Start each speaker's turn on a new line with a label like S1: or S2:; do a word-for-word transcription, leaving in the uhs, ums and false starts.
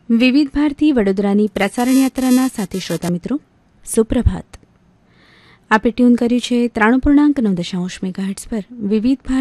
S1: વિવિધ ભારતી વડોદરાની પ્રસારણ યાત્રાના સાથી શ્રોતા મિત્રો સુપ્રભાત. આપે ટ્યુન કર્યું છે ત્રાણું પૂર્ણાંક નવ દશાંશ મેગાહર્ટ્ઝ પર વિવિધ ભારતી